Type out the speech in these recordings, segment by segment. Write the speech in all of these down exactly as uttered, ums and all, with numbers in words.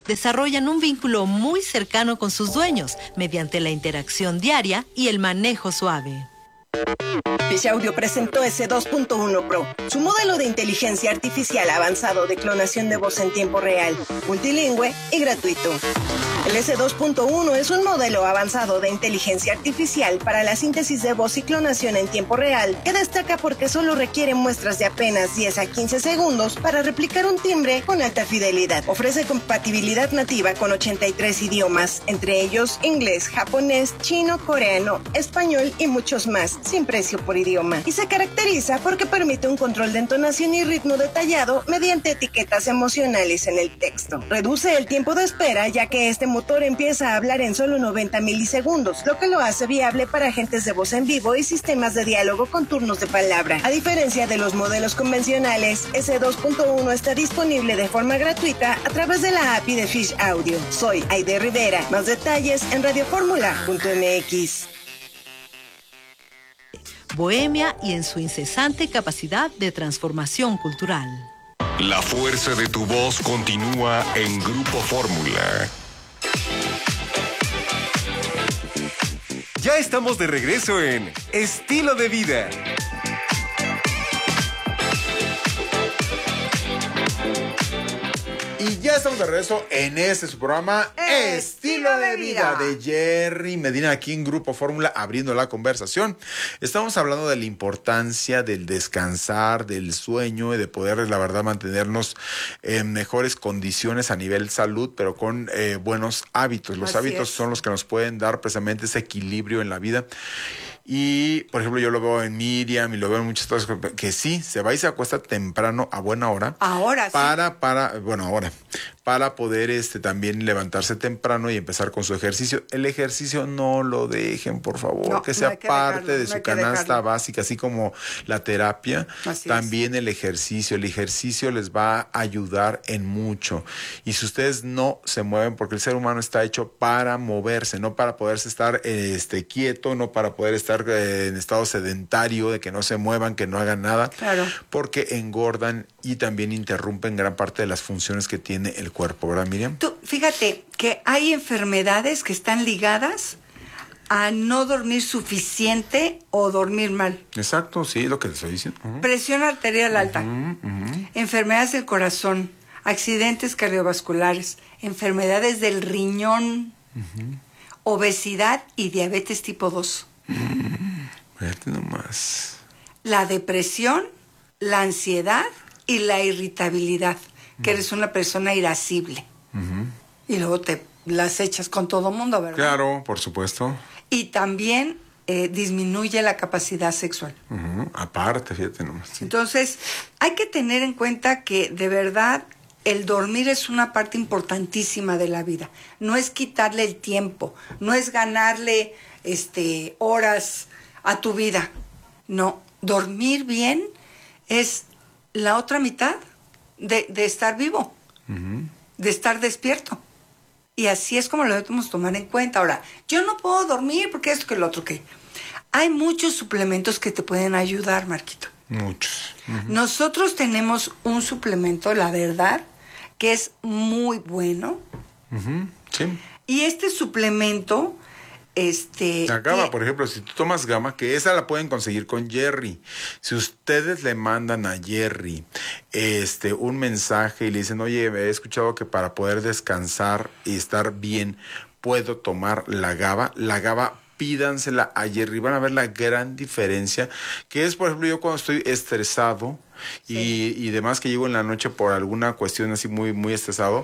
desarrollan un vínculo muy cercano con sus dueños mediante la interacción diaria y el manejo suave. Fish Audio presentó ese dos punto uno Pro, su modelo de inteligencia artificial avanzado de clonación de voz en tiempo real, multilingüe y gratuito. El ese dos punto uno es un modelo avanzado de inteligencia artificial para la síntesis de voz y clonación en tiempo real, que destaca porque solo requiere muestras de apenas diez a quince segundos para replicar un timbre con alta fidelidad. Ofrece compatibilidad nativa con ochenta y tres idiomas, entre ellos inglés, japonés, chino, coreano, español y muchos más, sin precio por idioma. Y se caracteriza porque permite un control de entonación y ritmo detallado mediante etiquetas emocionales en el texto. Reduce el tiempo de espera, ya que este motor empieza a hablar en solo noventa milisegundos, lo que lo hace viable para agentes de voz en vivo y sistemas de diálogo con turnos de palabra. A diferencia de los modelos convencionales, ese dos punto uno está disponible de forma gratuita a través de la A P I de Fish Audio. Soy Aide Rivera. Más detalles en radioformula punto eme equis. Bohemia y en su incesante capacidad de transformación cultural. La fuerza de tu voz continúa en Grupo Fórmula. Ya estamos de regreso en Estilo de Vida. Y ya estamos de regreso en este su programa Estilo de Vida de Jerry Medina, aquí en Grupo Fórmula, abriendo la conversación. Estamos hablando de la importancia del descansar, del sueño y de poder, la verdad, mantenernos en mejores condiciones a nivel salud, pero con eh, buenos hábitos. Los Así hábitos es. son los que nos pueden dar precisamente ese equilibrio en la vida. Y, por ejemplo, yo lo veo en Miriam y lo veo en muchas cosas que sí, se va y se acuesta temprano a buena hora. Ahora sí. Para, para, bueno, ahora, para poder este también levantarse temprano y empezar con su ejercicio. El ejercicio no lo dejen, por favor, No, que no sea hay que parte dejarlo, de no su hay que canasta dejarlo. básica, así como la terapia. Así también el ejercicio. El ejercicio les va a ayudar en mucho. Y si ustedes no se mueven, porque el ser humano está hecho para moverse, no para poderse estar eh, este, quieto, no para poder estar eh, en estado sedentario, de que no se muevan, que no hagan nada, Claro. porque engordan y también interrumpen gran parte de las funciones que tiene el cuerpo, ¿verdad, Miriam? Tú, fíjate que hay enfermedades que están ligadas a no dormir suficiente o dormir mal. Exacto, sí, lo que te estoy diciendo. Uh-huh. Presión arterial alta, Uh-huh, uh-huh. enfermedades del corazón, accidentes cardiovasculares, enfermedades del riñón, Uh-huh. obesidad y diabetes tipo dos. Fíjate nomás. La depresión, la ansiedad y la irritabilidad, que eres una persona irascible. Uh-huh. Y luego te las echas con todo mundo, ¿verdad? Claro, por supuesto. Y también eh, disminuye la capacidad sexual. Uh-huh. Aparte, fíjate nomás. Sí. Entonces, hay que tener en cuenta que de verdad el dormir es una parte importantísima de la vida. No es quitarle el tiempo, no es ganarle este, horas a tu vida. No, dormir bien es la otra mitad de, de estar vivo, Uh-huh. de estar despierto. Y así es como lo debemos tomar en cuenta. Ahora, yo no puedo dormir porque esto que lo otro que... Hay muchos suplementos que te pueden ayudar, Marquito. Muchos. Uh-huh. Nosotros tenemos un suplemento, la verdad, que es muy bueno. Uh-huh. Sí. Y este suplemento, este... La gama, que- por ejemplo, si tú tomas gama, que esa la pueden conseguir con Jerry. Si ustedes le mandan a Jerry este, un mensaje y le dicen, oye, he escuchado que para poder descansar y estar bien, puedo tomar la GABA. La GABA, pídansela a Jerry. Van a ver la gran diferencia. Que es, por ejemplo, yo cuando estoy estresado y, Sí. y demás, que llego en la noche por alguna cuestión así muy, muy estresado,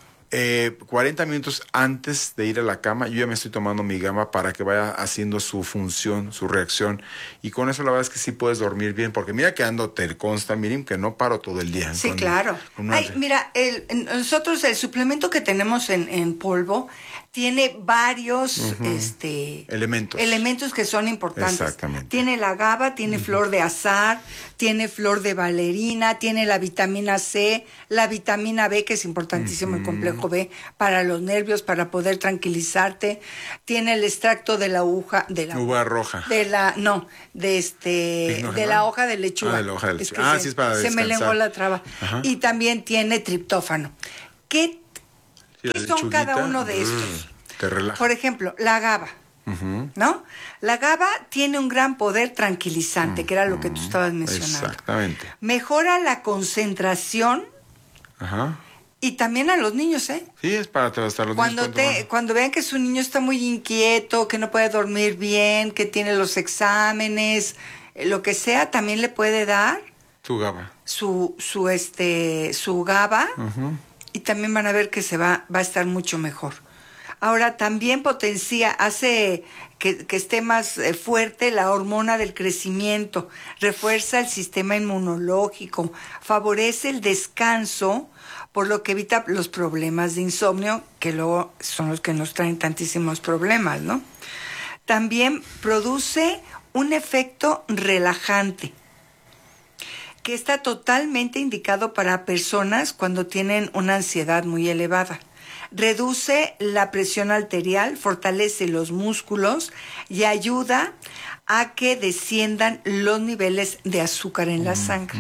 Eh, cuarenta minutos antes de ir a la cama, yo ya me estoy tomando mi gama para que vaya haciendo su función, su reacción. Y con eso la verdad es que sí puedes dormir bien, porque mira que ando, te consta, Miriam, que no paro todo el día. Sí, con- claro. con una- Ay, mira, el, nosotros el suplemento que tenemos en, en polvo tiene varios Ujú. este, Elementos. elementos que son importantes. Exactamente. Tiene la GABA, tiene flor de azar, tiene flor de valerina, tiene la vitamina C, la vitamina B, que es importantísimo, el complejo B, para los nervios, para poder tranquilizarte. Tiene el extracto de la aguja, de la Uva roja. de la, no, de este, Pinojena. de la hoja de lechuga. Ah, de la hoja de Es que lechuga. Ah, se, sí, es para se me descansar. lenguó la traba. Ajá. Y también tiene triptófano. ¿Qué Sí, ¿Qué la son lechuguita, cada uno de mm, estos? Te relaja. Por ejemplo, la GABA, Ujú. ¿no? La GABA tiene un gran poder tranquilizante, que era lo que tú estabas mencionando. Exactamente. Mejora la concentración Ajá. y también a los niños, ¿eh? Sí, es para todos hasta los Cuando, niños. te, cuando vean que su niño está muy inquieto, que no puede dormir bien, que tiene los exámenes, eh, lo que sea, también le puede dar Tu GABA. su, su, este, su GABA Ujú. y también van a ver que se va, va a estar mucho mejor. Ahora, también potencia, hace que, que esté más eh, fuerte la hormona del crecimiento, refuerza el sistema inmunológico, favorece el descanso, por lo que evita los problemas de insomnio, que luego son los que nos traen tantísimos problemas, ¿no? También produce un efecto relajante, que está totalmente indicado para personas cuando tienen una ansiedad muy elevada. Reduce la presión arterial, fortalece los músculos y ayuda a que desciendan los niveles de azúcar en la sangre.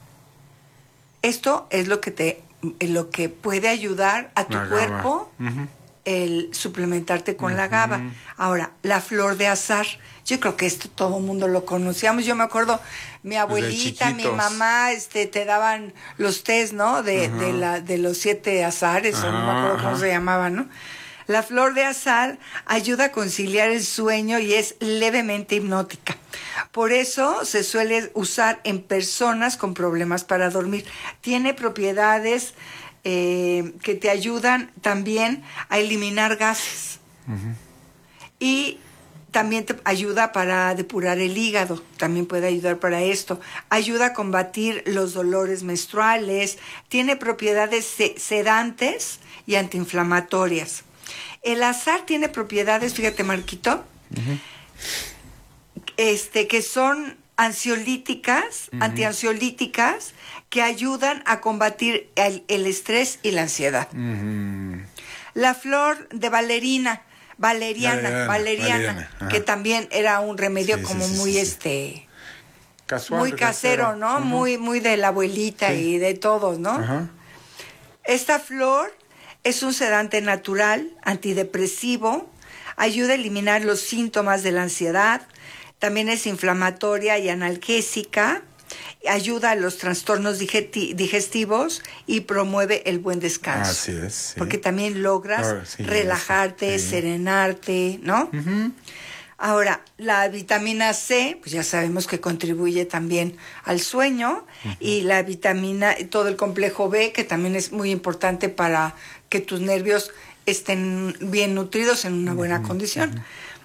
Esto es lo que te, lo que puede ayudar a tu La GABA. cuerpo Ujú. el suplementarte con la GABA. Ahora, la flor de azar. Yo creo que esto todo el mundo lo conocíamos. Yo me acuerdo, mi abuelita, mi chiquitos. mamá, este, te daban los tés, ¿no? De, de, la, de los siete azares, o no me Ajá, acuerdo cómo ajá. se llamaban, ¿no? La flor de azar ayuda a conciliar el sueño y es levemente hipnótica. Por eso se suele usar en personas con problemas para dormir. Tiene propiedades eh, que te ayudan también a eliminar gases. Y también te ayuda para depurar el hígado, también puede ayudar para esto. Ayuda a combatir los dolores menstruales, tiene propiedades se- sedantes y antiinflamatorias. El azar tiene propiedades, fíjate, Marquito, este, que son ansiolíticas, antiansiolíticas, que ayudan a combatir el, el estrés y la ansiedad. La flor de valerina, valeriana, Valeriana, valeriana, valeriana, ajá. que también era un remedio Sí, sí, como sí, muy sí, sí. este Casual, muy casero, ¿no? Ujú. Muy muy de la abuelita Sí. y de todos, ¿no? Ajá. Esta flor es un sedante natural, antidepresivo, ayuda a eliminar los síntomas de la ansiedad, también es inflamatoria y analgésica, ayuda a los trastornos digesti- digestivos y promueve el buen descanso. Así es, sí. Porque también logras Ahora, sí, relajarte, eso, sí. serenarte, ¿no? Ahora, la vitamina C, pues ya sabemos que contribuye también al sueño, y la vitamina, todo el complejo B, que también es muy importante para que tus nervios estén bien nutridos en una buena condición.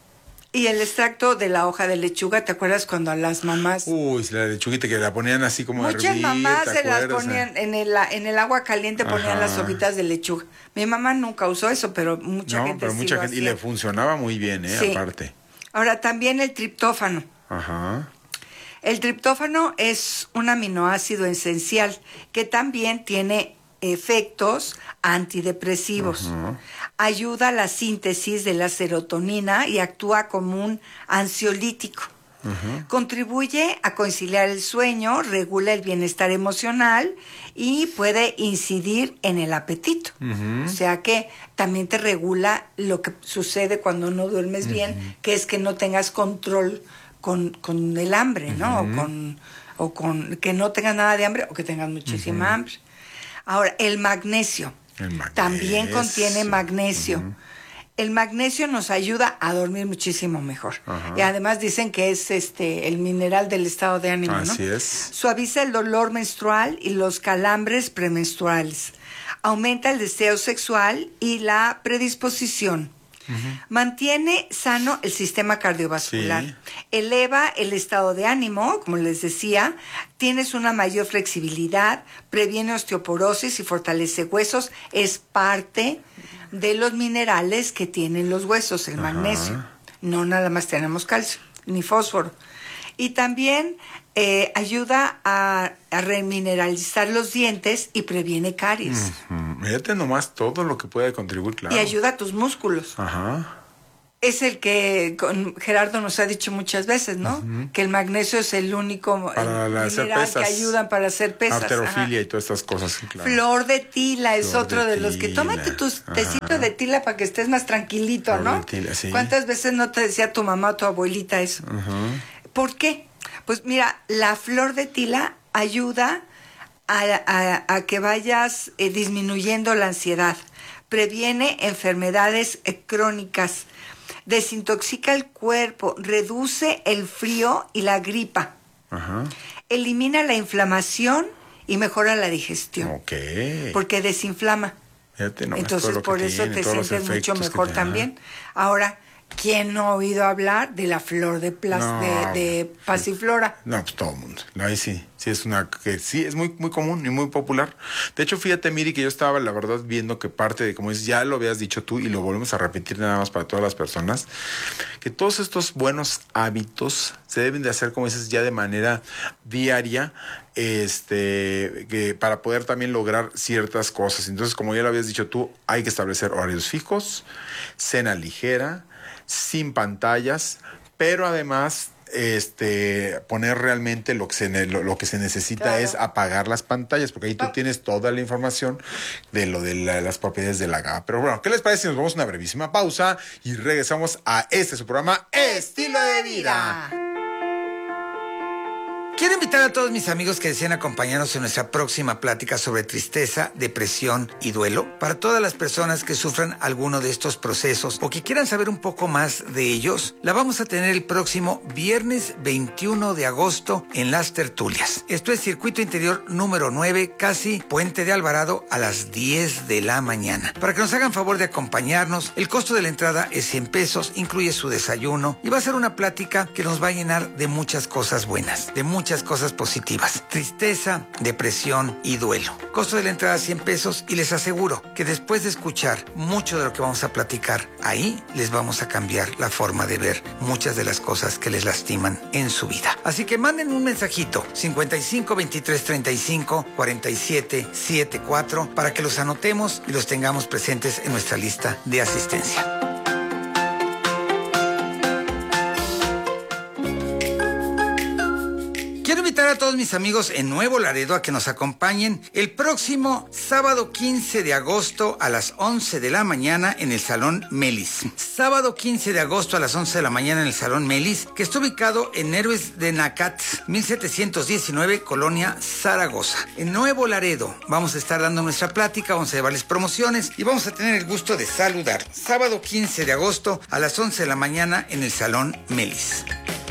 Y el extracto de la hoja de lechuga, ¿te acuerdas cuando a las mamás... Uy, la lechuguita que la ponían así como a Muchas hervir, mamás ¿te se las acuerdas? ponían en el, en el agua caliente, ponían Ajá. las hojitas de lechuga. Mi mamá nunca usó eso, pero mucha No, gente pero sí mucha lo gente. Y hacía. le funcionaba muy bien, ¿eh? Sí. Aparte. Ahora, también el triptófano. Ajá. El triptófano es un aminoácido esencial que también tiene efectos antidepresivos. Ayuda a la síntesis de la serotonina y actúa como un ansiolítico. Contribuye a conciliar el sueño, regula el bienestar emocional y puede incidir en el apetito. O sea que también te regula lo que sucede cuando no duermes bien, que es que no tengas control con, con el hambre, ¿no? O con, o con que no tengas nada de hambre o que tengas muchísima hambre. Ahora, el magnesio. El magnesio. También contiene magnesio. El magnesio nos ayuda a dormir muchísimo mejor. Ajá. Y además dicen que es este el mineral del estado de ánimo, ¿no? Así es. Suaviza el dolor menstrual y los calambres premenstruales. Aumenta el deseo sexual y la predisposición. Mantiene sano el sistema cardiovascular. Sí. Eleva el estado de ánimo, como les decía. Tienes una mayor flexibilidad, previene osteoporosis y fortalece huesos. Es parte de los minerales que tienen los huesos, el magnesio. No nada más tenemos calcio, ni fósforo. Y también eh, ayuda a, a remineralizar los dientes y previene caries. Mm, Fíjate nomás todo lo que puede contribuir, claro. Y ayuda a tus músculos. Ajá. es el que con Gerardo nos ha dicho muchas veces, ¿no? Uh-huh. Que el magnesio es el único para el hacer mineral pesas, que ayudan para hacer pesas. Arterofilia Ajá. y todas estas cosas. Claro. Flor de tila es Flor otro de de, los que tila. tómate tus tecitos de tila para que estés más tranquilito, Flor ¿no? de tila, sí. ¿Cuántas veces no te decía tu mamá o tu abuelita eso? Uh-huh. ¿Por qué? Pues mira, la flor de tila ayuda a, a, a que vayas eh, disminuyendo la ansiedad, previene enfermedades eh, crónicas, desintoxica el cuerpo, reduce el frío y la gripa, uh-huh. elimina la inflamación y mejora la digestión. Okay. Porque desinflama. Fíjate, no, entonces por eso tiene, te sientes mucho mejor también. Ahora, ¿quién no ha oído hablar de la flor de, plas, no, de, de pasiflora? No, pues todo el mundo. Ahí sí, sí es una que sí es muy muy común y muy popular. De hecho, fíjate, Miri, que yo estaba la verdad viendo que parte de, como dices, ya lo habías dicho tú y lo volvemos a repetir nada más para todas las personas, que todos estos buenos hábitos se deben de hacer, como dices, ya de manera diaria, este, que para poder también lograr ciertas cosas. Entonces, como ya lo habías dicho tú, hay que establecer horarios fijos, cena ligera, sin pantallas, pero además este poner realmente lo que se lo, lo que se necesita claro. es apagar las pantallas, porque ahí tú tienes toda la información de lo de la, las propiedades de la GABA. Pero bueno, ¿qué les parece si nos vamos a una brevísima pausa y regresamos a este su programa Estilo de Vida? Quiero invitar a todos mis amigos que deseen acompañarnos en nuestra próxima plática sobre tristeza, depresión y duelo. Para todas las personas que sufran alguno de estos procesos o que quieran saber un poco más de ellos, la vamos a tener el próximo viernes veintiuno de agosto en Las Tertulias. Esto es Circuito Interior número nueve, casi Puente de Alvarado, a las diez de la mañana. Para que nos hagan favor de acompañarnos, el costo de la entrada es cien pesos, incluye su desayuno y va a ser una plática que nos va a llenar de muchas cosas buenas, de muchas cosas positivas. Tristeza, depresión y duelo. Costo de la entrada cien pesos y les aseguro que después de escuchar mucho de lo que vamos a platicar, ahí les vamos a cambiar la forma de ver muchas de las cosas que les lastiman en su vida. Así que manden un mensajito cincuenta y cinco, veintitrés, treinta y cinco, cuarenta y siete, setenta y cuatro para que los anotemos y los tengamos presentes en nuestra lista de asistencia. Quiero invitar a todos mis amigos en Nuevo Laredo a que nos acompañen el próximo sábado quince de agosto a las once de la mañana en el Salón Melis. Sábado quince de agosto a las once de la mañana en el Salón Melis, que está ubicado en Héroes de Nacat, mil setecientos diecinueve, Colonia Zaragoza. En Nuevo Laredo vamos a estar dando nuestra plática, vamos a llevarles promociones y vamos a tener el gusto de saludar. Sábado quince de agosto a las once de la mañana en el Salón Melis.